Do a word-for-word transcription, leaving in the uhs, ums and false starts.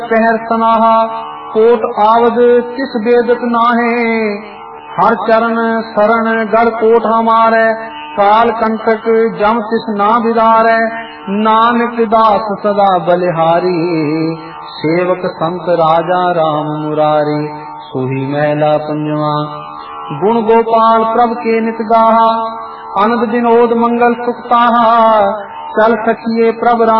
पहर सनाहा कोट आवद किस बेदत नाहे। हर चरण शरण गढ़ कोट हमारे काल कंटक जम तिस ना बिदारे। नानक दास सदा बलिहारी सेवक संत राजा राम मुरारी। सोही महला पंजवा गुण गोपाल प्रभ के नित गाहा। आनंद विनोद मंगल सुख ताहा चल सखिए प्रभ राम